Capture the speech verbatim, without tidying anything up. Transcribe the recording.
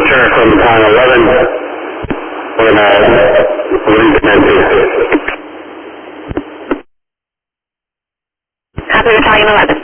return from time eleven when uh, when Copy, we're talking eleven.